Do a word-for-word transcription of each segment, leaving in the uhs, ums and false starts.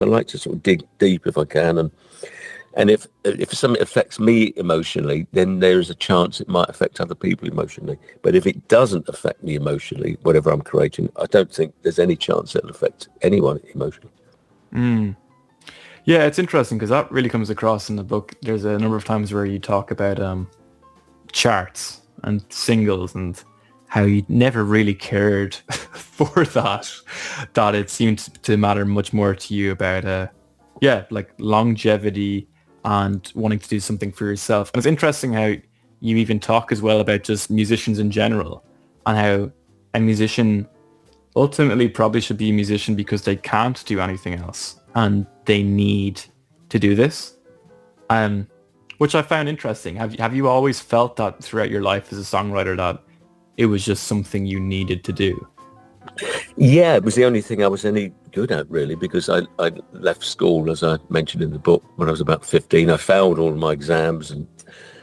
I like to sort of dig deep if I can, and and if if something affects me emotionally, then there is a chance it might affect other people emotionally. But if it doesn't affect me emotionally, whatever I'm creating, I don't think there's any chance it'll affect anyone emotionally. Mm. Yeah, it's interesting because that really comes across in the book. There's a number of times where you talk about um, charts and singles and how you never really cared for that, that it seemed to matter much more to you about, uh, yeah, like longevity and wanting to do something for yourself. And it's interesting how you even talk as well about just musicians in general and how a musician ultimately probably should be a musician because they can't do anything else and they need to do this. Um, which I found interesting. Have, have you always felt that throughout your life as a songwriter that it was just something you needed to do? Yeah, it was the only thing I was any good at, really, because I, I left school, as I mentioned in the book, when I was about fifteen. I failed all of my exams, and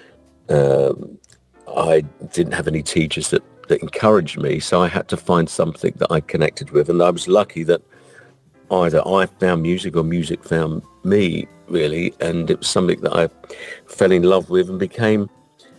um, I didn't have any teachers that, that encouraged me, so I had to find something that I connected with. And I was lucky that either I found music or music found me, really, and it was something that I fell in love with and became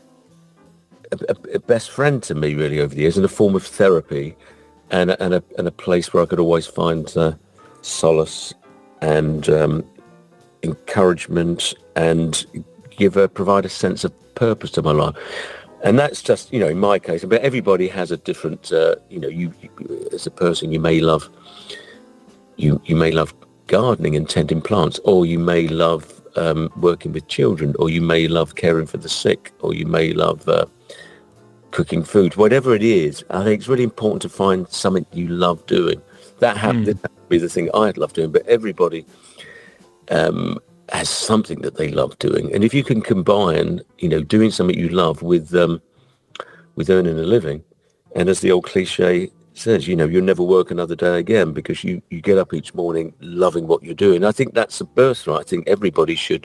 a, a, a best friend to me, really, over the years, in a form of therapy. And, and, a, and a place where I could always find uh, solace and um, encouragement and give a provide a sense of purpose to my life. And that's just, you know, in my case, but everybody has a different, uh, you know, you, you as a person, you may love, you, you may love gardening and tending plants, or you may love um, working with children, or you may love caring for the sick, or you may love uh, cooking food. Whatever it is, I think it's really important to find something you love doing. That happened mm. to be the thing I'd love doing, but everybody um, has something that they love doing. And if you can combine, you know, doing something you love with um, with earning a living, and as the old cliche says, you know, you'll never work another day again because you, you get up each morning loving what you're doing. I think that's a birthright. I think everybody should,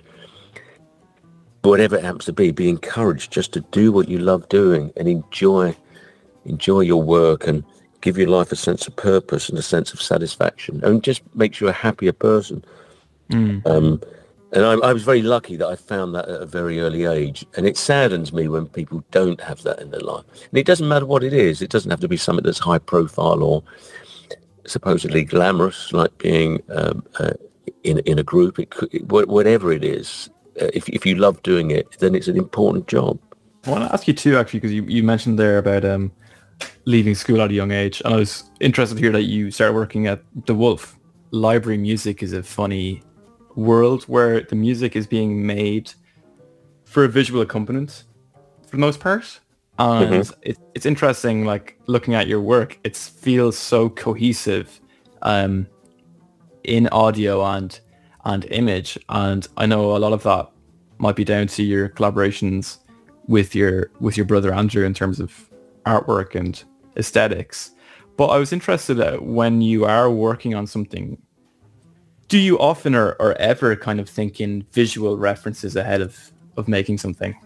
whatever it happens to be, be encouraged just to do what you love doing and enjoy enjoy your work and give your life a sense of purpose and a sense of satisfaction, and just makes you a happier person. Mm. Um, and I, I was very lucky that I found that at a very early age, and it saddens me when people don't have that in their life. And it doesn't matter what it is. It doesn't have to be something that's high profile or supposedly glamorous, like being um, uh, in, in a group. It could, it, whatever it is, Uh, if if you love doing it, then it's an important job. I want to ask you too, actually, because you, you mentioned there about um, leaving school at a young age, and I was interested to hear that you started working at The Wolf. Library music is a funny world where the music is being made for a visual accompaniment for the most part, and mm-hmm. it, it's interesting, like looking at your work, it feels so cohesive um, in audio and and image, and I know a lot of that might be down to your collaborations with your with your brother Andrew in terms of artwork and aesthetics. But I was interested uh, when you are working on something, do you often or, or ever kind of think in visual references ahead of, of making something?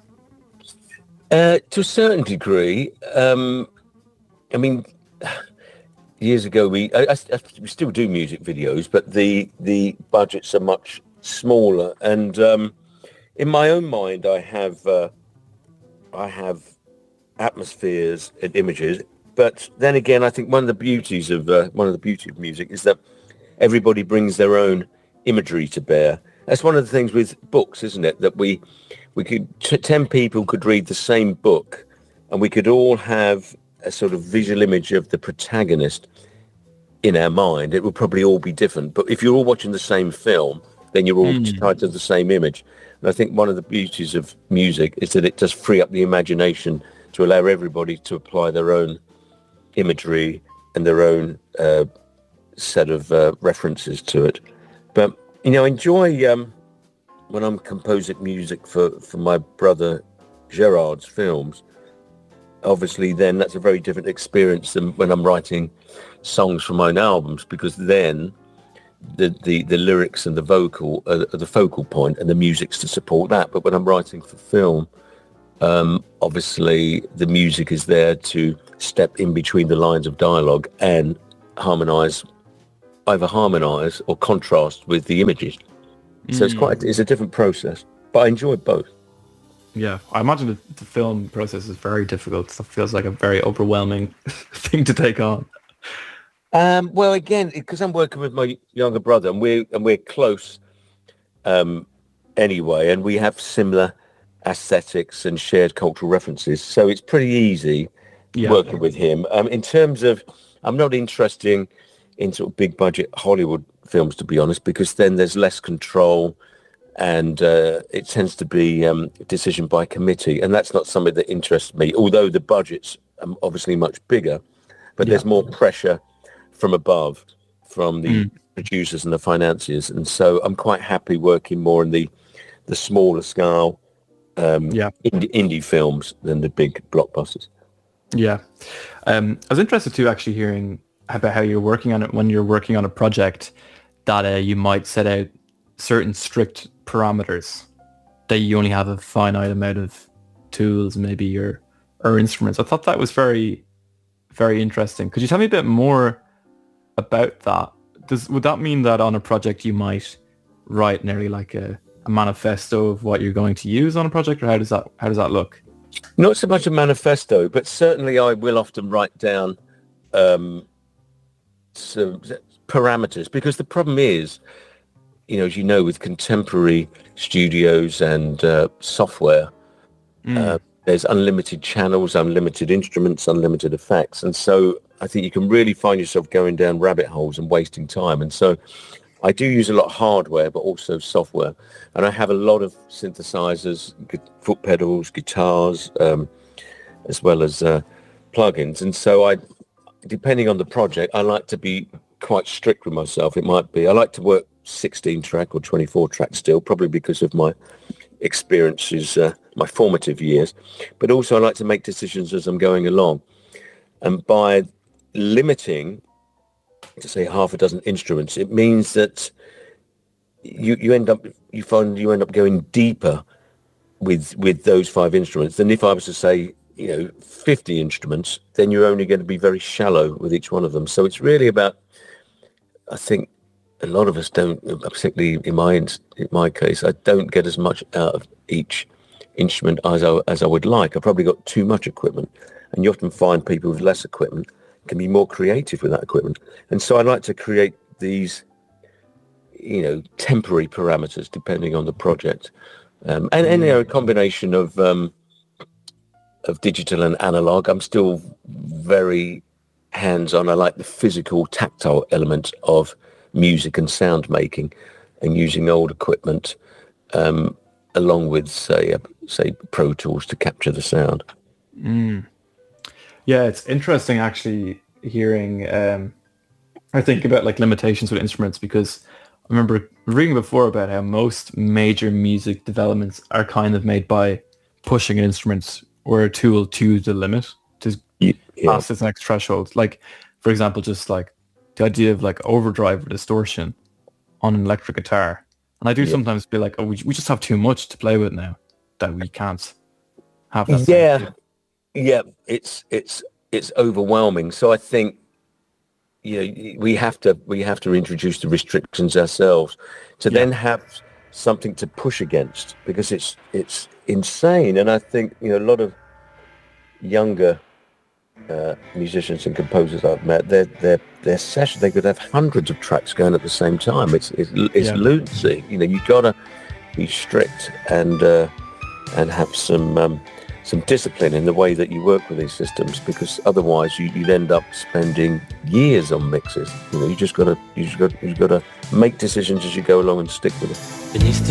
Uh, to a certain degree. Um, I mean, years ago, we I, I, we still do music videos, but the the budgets are much smaller. And um, in my own mind, I have uh, I have atmospheres and images. But then again, I think one of the beauties of uh, one of the beauty of music is that everybody brings their own imagery to bear. That's one of the things with books, isn't it? That we we could t- ten people could read the same book, and we could all have a sort of visual image of the protagonist in our mind. It would probably all be different, but if you're all watching the same film, then you're all mm. tied to the same image. And I think one of the beauties of music is that it does free up the imagination to allow everybody to apply their own imagery and their own uh, set of uh, references to it. But you know, I enjoy um, when I'm composing music for for my brother Gerard's films. Obviously, then that's a very different experience than when I'm writing songs for my own albums, because then the, the, the lyrics and the vocal are, are the focal point and the music's to support that. But when I'm writing for film, um, obviously the music is there to step in between the lines of dialogue and harmonise either harmonise or contrast with the images. So it's quite it's a different process, but I enjoy both. Yeah, I imagine the, the film process is very difficult. It feels like a very overwhelming thing to take on. Um, well, again, because I'm working with my younger brother, and we're and we're close um, anyway, and we have similar aesthetics and shared cultural references, so it's pretty easy Yeah. working with him. Um, in terms of, I'm not interested in, in sort of big budget Hollywood films, to be honest, because then there's less control, and uh, it tends to be um, decision by committee, and that's not something that interests me. Although the budget's um, obviously much bigger, but Yeah. there's more pressure from above, from the Mm. producers and the financiers, and so I'm quite happy working more in the the smaller scale um, Yeah. indie, indie films than the big blockbusters. Yeah. Um, I was interested too, actually hearing about how you're working on it when you're working on a project that uh, you might set out certain strict parameters that you only have a finite amount of tools, maybe your or instruments. I thought that was very, very interesting. Could you tell me a bit more about that? Does would that mean that on a project you might write nearly like a, a manifesto of what you're going to use on a project, or how does that how does that look? Not so much a manifesto, but certainly I will often write down um, some parameters, because the problem is, you know, as you know, with contemporary studios and uh, software, Mm. uh, there's unlimited channels, unlimited instruments, unlimited effects. And so I think you can really find yourself going down rabbit holes and wasting time. And so I do use a lot of hardware, but also software. And I have a lot of synthesizers, gu- foot pedals, guitars, um, as well as uh, plugins. And so I, depending on the project, I like to be quite strict with myself. It might be, I like to work sixteen track or twenty-four track still, probably because of my experiences, uh, my formative years. But also I like to make decisions as I'm going along. And by limiting to say half a dozen instruments, it means that you you end up you find you end up going deeper with with those five instruments than if I was to say, you know, fifty instruments. Then you're only going to be very shallow with each one of them. So it's really about, I think a lot of us don't, particularly in my in my case, I don't get as much out of each instrument as I, as I would like. I've probably got too much equipment, and you often find people with less equipment can be more creative with that equipment. And so I like to create these, you know, temporary parameters depending on the project, um, and, and you know, a combination of um, of digital and analog. I'm still very hands-on. I like the physical, tactile element of music and sound making, and using old equipment um, along with, say, uh, say Pro Tools to capture the sound. Mm. Yeah, it's interesting actually hearing, um, I think about like limitations with instruments, because I remember reading before about how most major music developments are kind of made by pushing an instrument or a tool to the limit, to Yeah. pass its next threshold. Like, for example, just like the idea of like overdrive or distortion on an electric guitar. And I do Yeah. sometimes feel like, oh, we, we just have too much to play with now that we can't have that. same Yeah, feel. yeah, it's it's it's overwhelming. So I think, you know, we have to we have to introduce the restrictions ourselves to Yeah. then have something to push against, because it's it's insane. And I think, you know, a lot of younger uh, musicians and composers I've met, their their their session, they could have hundreds of tracks going at the same time. It's it's it's Yeah. lunacy. You know, you gotta be strict and uh, and have some um, some discipline in the way that you work with these systems, because otherwise you, you'd end up spending years on mixes. You know, you just gotta you just got you got to make decisions as you go along and stick with it. Beneath